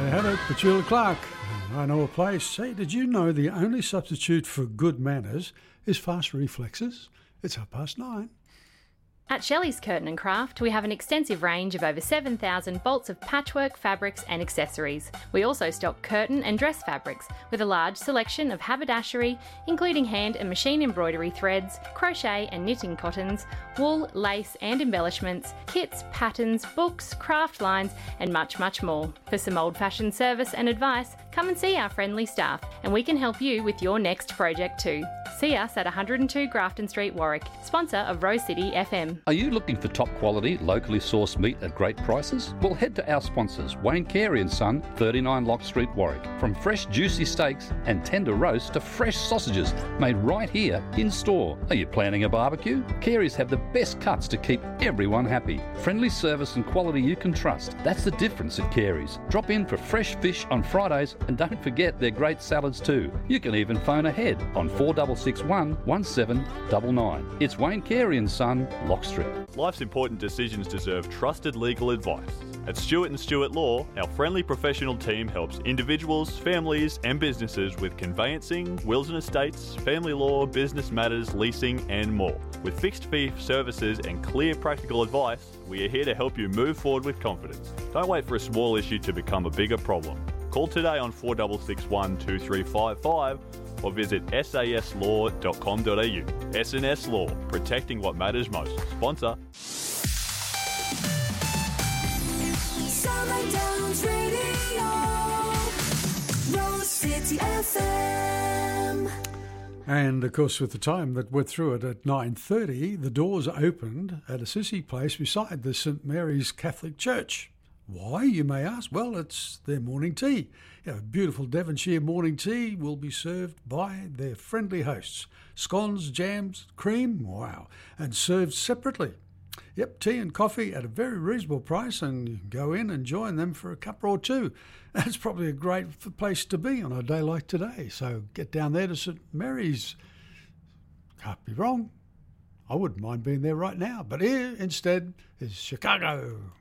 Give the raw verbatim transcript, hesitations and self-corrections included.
had it, Petula Clark. I know a place. Hey, did you know the only substitute for good manners is fast reflexes? It's half past nine. At Shelley's Curtain and Craft, we have an extensive range of over seven thousand bolts of patchwork fabrics and accessories. We also stock curtain and dress fabrics with a large selection of haberdashery, including hand and machine embroidery threads, crochet and knitting cottons, wool, lace and embellishments, kits, patterns, books, craft lines and much, much more. For some old-fashioned service and advice, come and see our friendly staff and we can help you with your next project too. See us at one hundred and two Grafton Street, Warwick, sponsor of Rose City F M. Are you looking for top quality, locally sourced meat at great prices? Well, head to our sponsors, Wayne Carey and Son, thirty-nine Lock Street, Warwick. From fresh juicy steaks and tender roasts to fresh sausages made right here in store. Are you planning a barbecue? Carey's have the best cuts to keep everyone happy. Friendly service and quality you can trust. That's the difference at Carey's. Drop in for fresh fish on Fridays and don't forget their great salads too. You can even phone ahead on four six six one, one seven nine nine. It's Wayne Carey and Son, Lock Street. Life's important decisions deserve trusted legal advice. At Stewart and Stewart Law, our friendly professional team helps individuals, families and businesses with conveyancing, wills and estates, family law, business matters, leasing and more. With fixed fee services and clear practical advice, we are here to help you move forward with confidence. Don't wait for a small issue to become a bigger problem. Call today on four six six one, two three five five or visit s a s law dot com dot a u. S and S Law, protecting what matters most. Sponsor. Summer Downs Radio, Rose City F M. And, of course, with the time that we're through it at nine thirty, the doors opened at a sissy place beside the St Mary's Catholic Church. Why, you may ask? Well, it's their morning tea. You know, beautiful Devonshire morning tea will be served by their friendly hosts. Scones, jams, cream, wow, and served separately. Yep, tea and coffee at a very reasonable price, and you can go in and join them for a cup or two. That's probably a great place to be on a day like today. So get down there to St Mary's. Can't be wrong. I wouldn't mind being there right now, but here instead is Chicago.